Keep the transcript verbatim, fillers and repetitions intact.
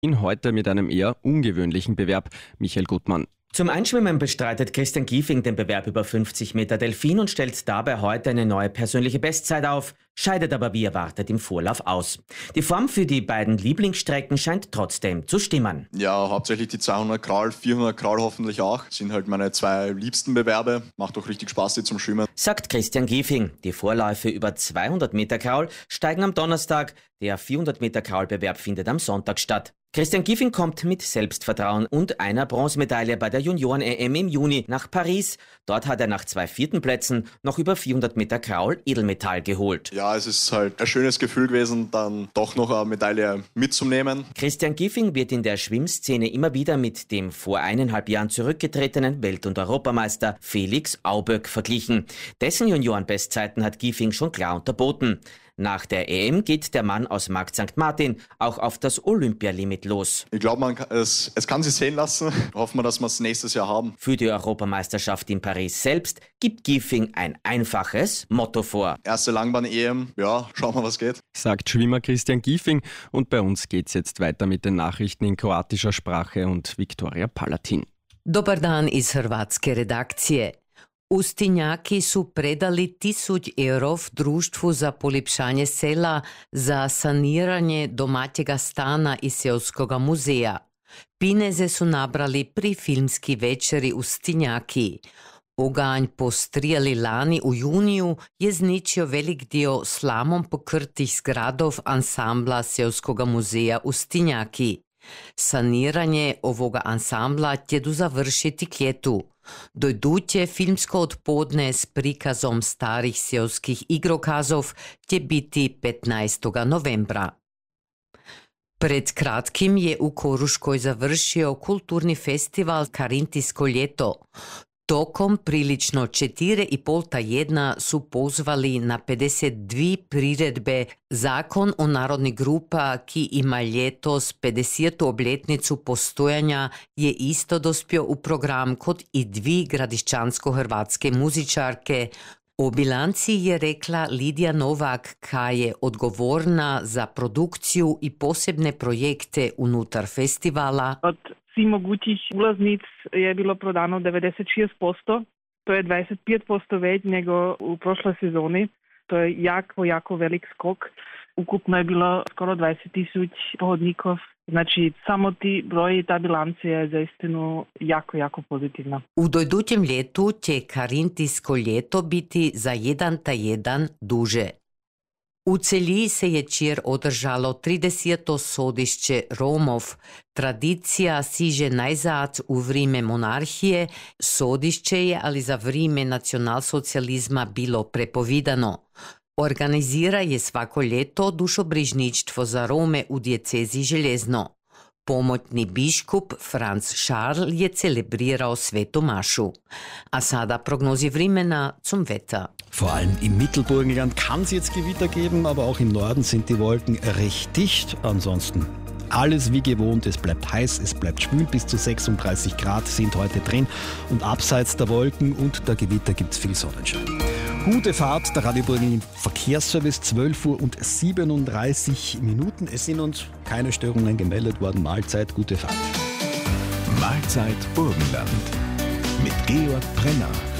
Heute mit einem eher ungewöhnlichen Bewerb. Michael Gutmann. Zum Einschwimmen bestreitet Christian Giefing den Bewerb über fünfzig Meter Delfin und stellt dabei heute eine neue persönliche Bestzeit auf, scheidet aber wie erwartet im Vorlauf aus. Die Form für die beiden Lieblingsstrecken scheint trotzdem zu stimmen. Ja, hauptsächlich die zweihundert Kral, vierhundert Kral hoffentlich auch. Das sind halt meine zwei liebsten Bewerbe. Macht auch richtig Spaß, die zum Schwimmen. Sagt Christian Giefing. Die Vorläufe über zweihundert Meter Kraul steigen am Donnerstag. Der vierhundert Meter Kraulbewerb findet am Sonntag statt. Christian Giefing kommt mit Selbstvertrauen und einer Bronzemedaille bei der Junioren-E M im Juni nach Paris. Dort hat er nach zwei vierten Plätzen noch über vierhundert Meter Kraul Edelmetall geholt. Ja, es ist halt ein schönes Gefühl gewesen, dann doch noch eine Medaille mitzunehmen. Christian Giefing wird in der Schwimmszene immer wieder mit dem vor eineinhalb Jahren zurückgetretenen Welt- und Europameister Felix Auböck verglichen. Dessen Juniorenbestzeiten hat Giefing schon klar unterboten. Nach der E M geht der Mann aus Markt Sankt Martin auch auf das Olympialimit los. Ich glaube, es, es kann sich sehen lassen. Hoffen wir, dass wir es nächstes Jahr haben. Für die Europameisterschaft in Paris selbst gibt Giefing ein einfaches Motto vor. Erste Langbahn-E M, ja, schauen wir, was geht. Sagt Schwimmer Christian Giefing. Und bei uns geht's jetzt weiter mit den Nachrichten in kroatischer Sprache und Viktoria Palatin. Dobar dan iz hrvatske redakcije. Ustinjaki su predali tisuć eurov društvu za polepšanje sela za saniranje domaćega stana i seoskoga muzeja. Pineze su nabrali pri filmski večeri Ustinjaki. Oganj postrijali lani u juniju je zničio velik dio slamom pokrtih zgradov ansambla seoskoga muzeja Ustinjaki. Saniranje ovoga ansambla tjedu završiti k ljetu. Dojduće filmsko odpodne s prikazom starih seoskih igrokazov će biti petnaestog novembra. Pred kratkim je u Koruškoj završio kulturni festival Karintisko ljeto. Tokom prilično četiri i pol tjedna su pozvali na pedeset dve priredbe Zakon o narodnih grupa, ki ima letos pedeseto obletnicu postojanja, je isto dospio u program kot i dve gradiščansko-hrvatske muzičarke. O bilanci je rekla Lidija Novak, kaj je odgovorna za produkciju i posebne projekte unutar festivala. Od svih mogućih ulaznic je bilo prodano devedeset šest posto, to je dvadeset pet posto več nego u prošloj sezoni. To je jako, jako velik skok. Ukupno je bilo skoro dvadeset tisuć pohodnikov. Znači, samo ti broji i ta bilanca je zaistinu jako, jako pozitivna. U dojdućem ljetu će Karintisko ljeto biti za jedan tjedan duže. U celiji se je čir održalo trideseto sodišče Romov. Tradicija siže najzad u vrime monarhije. Sodišče je ali za vrime nacionalsocializma bilo prepovidano. Organizira je svako ljeto dušobrižništvo za Rome u dijecezi Železno. Pomoćni biškup Franz Scharl je celebrirao svetu mašu. A sada prognozi vremena zum Wetter. Vor allem im Mittelburgenland kann es jetzt Gewitter geben, aber auch im Norden sind die Wolken recht dicht. Ansonsten alles wie gewohnt, es bleibt heiß, es bleibt schwül, bis zu sechsunddreißig Grad sind heute drin und abseits der Wolken und der Gewitter gibt es viel Sonnenschein. Gute Fahrt, der Radio Burgenland Verkehrsservice, zwölf Uhr und siebenunddreißig Minuten. Es sind uns keine Störungen gemeldet worden. Mahlzeit, gute Fahrt. Mahlzeit Burgenland mit Georg Brenner.